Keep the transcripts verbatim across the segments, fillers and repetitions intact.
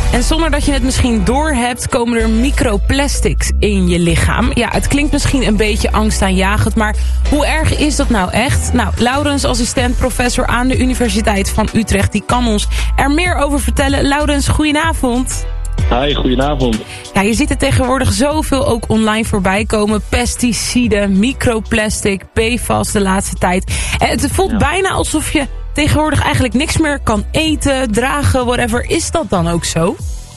En zonder dat je het misschien doorhebt, komen er microplastics in je lichaam. Ja, het klinkt misschien een beetje angstaanjagend, maar hoe erg is dat nou echt? Nou, Laurens, assistent professor aan de Universiteit van Utrecht, die kan ons er meer over vertellen. Laurens, goedenavond. Hi, goedenavond. Ja, je ziet er tegenwoordig zoveel ook online voorbij komen. Pesticiden, microplastic, P F A S de laatste tijd. En het voelt ja. bijna alsof je tegenwoordig eigenlijk niks meer kan eten, dragen, whatever. Is dat dan ook zo?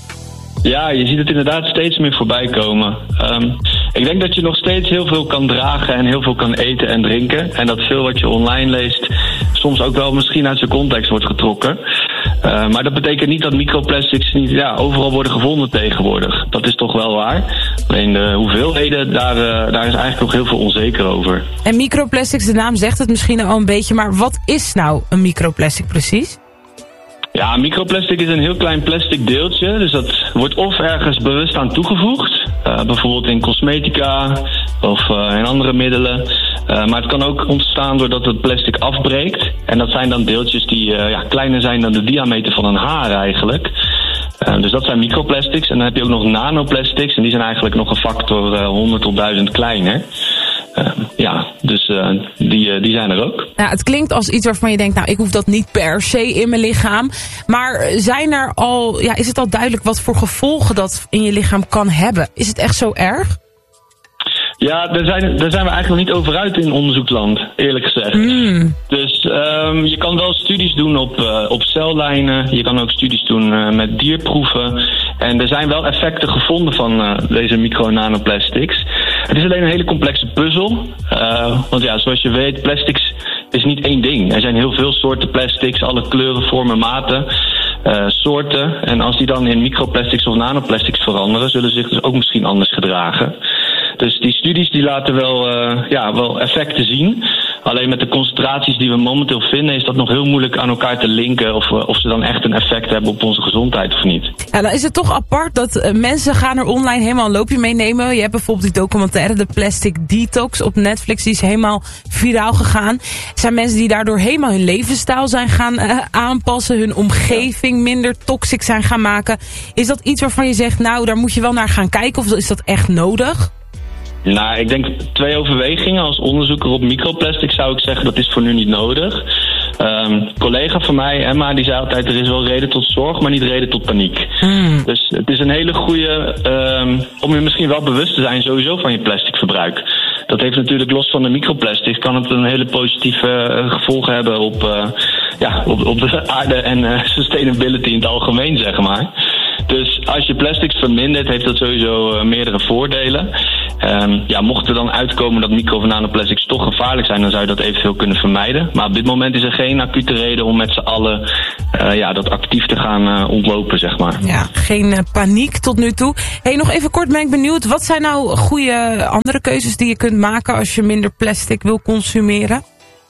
Ja, je ziet het inderdaad steeds meer voorbij komen. Um, ik denk dat je nog steeds heel veel kan dragen en heel veel kan eten en drinken. En dat veel wat je online leest soms ook wel misschien uit zijn context wordt getrokken. Uh, maar dat betekent niet dat microplastics niet ja, overal worden gevonden tegenwoordig. Dat is toch wel waar. Alleen de hoeveelheden, daar, uh, daar is eigenlijk nog heel veel onzeker over. En microplastics, de naam zegt het misschien al een beetje, maar wat is nou een microplastic precies? Ja, microplastic is een heel klein plastic deeltje. Dus dat wordt of ergens bewust aan toegevoegd. Uh, bijvoorbeeld in cosmetica of uh, in andere middelen. Uh, maar het kan ook ontstaan doordat het plastic afbreekt. En dat zijn dan deeltjes die uh, ja, kleiner zijn dan de diameter van een haar eigenlijk. Uh, dus dat zijn microplastics. En dan heb je ook nog nanoplastics. En die zijn eigenlijk nog een factor uh, honderd tot duizend kleiner. Uh, ja, dus uh, die, uh, die zijn er ook. Ja, het klinkt als iets waarvan je denkt, nou, ik hoef dat niet per se in mijn lichaam. Maar zijn er al, ja, is het al duidelijk wat voor gevolgen dat in je lichaam kan hebben? Is het echt zo erg? Ja, daar zijn, daar zijn we eigenlijk niet over uit in onderzoeksland, eerlijk gezegd. Mm. Dus um, je kan wel studies doen op, uh, op cellijnen. Je kan ook studies doen uh, met dierproeven. En er zijn wel effecten gevonden van uh, deze micro- en nanoplastics. Het is alleen een hele complexe puzzel. Uh, want ja, zoals je weet, plastics is niet één ding. Er zijn heel veel soorten plastics, alle kleuren, vormen, maten, uh, soorten. En als die dan in microplastics of nanoplastics veranderen, zullen ze zich dus ook misschien anders gedragen. Dus die studies die laten wel, uh, ja, wel effecten zien. Alleen met de concentraties die we momenteel vinden is dat nog heel moeilijk aan elkaar te linken of, uh, of ze dan echt een effect hebben op onze gezondheid of niet. Ja, dan is het toch apart dat uh, mensen gaan er online helemaal een loopje meenemen. Je hebt bijvoorbeeld die documentaire The Plastic Detox op Netflix. Die is helemaal viraal gegaan. Er zijn mensen die daardoor helemaal hun levensstijl zijn gaan uh, aanpassen. Hun omgeving minder toxic zijn gaan maken. Is dat iets waarvan je zegt, nou daar moet je wel naar gaan kijken of is dat echt nodig? Nou, ik denk twee overwegingen. Als onderzoeker op microplastic zou ik zeggen dat is voor nu niet nodig. Um, een collega van mij, Emma, die zei altijd er is wel reden tot zorg, maar niet reden tot paniek. Mm. Dus het is een hele goede um, om je misschien wel bewust te zijn sowieso van je plasticverbruik. Dat heeft natuurlijk los van de microplastics kan het een hele positieve uh, gevolgen hebben op, uh, ja, op, op de aarde en uh, sustainability in het algemeen, zeg maar. Dus als je plastics vermindert, heeft dat sowieso uh, meerdere voordelen. Um, ja, mocht er dan uitkomen dat micro- of nanoplastics toch gevaarlijk zijn, dan zou je dat eventueel kunnen vermijden. Maar op dit moment is er geen acute reden om met z'n allen uh, ja, dat actief te gaan uh, ontlopen, zeg maar. Ja, geen uh, paniek tot nu toe. Hey, nog even kort ben ik benieuwd, wat zijn nou goede andere keuzes die je kunt maken als je minder plastic wil consumeren?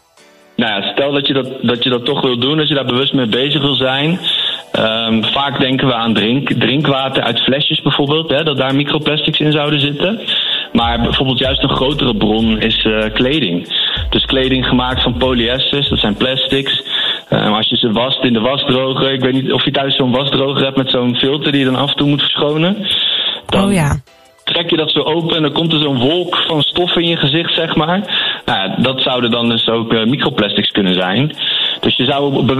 Nou ja, stel dat je dat, dat je dat toch wil doen, als je daar bewust mee bezig wil zijn. Um, vaak denken we aan drink, drinkwater uit flesjes bijvoorbeeld, hè, dat daar microplastics in zouden zitten. Maar bijvoorbeeld juist een grotere bron is uh, kleding. Dus kleding gemaakt van polyesters, dat zijn plastics. Um, als je ze wast in de wasdroger, ik weet niet of je thuis zo'n wasdroger hebt met zo'n filter die je dan af en toe moet verschonen. Dan oh ja. Trek je dat zo open en dan komt er zo'n wolk van stof in je gezicht, zeg maar. Nou ja, dat zouden dan dus ook uh, microplastics kunnen zijn. Dus je zou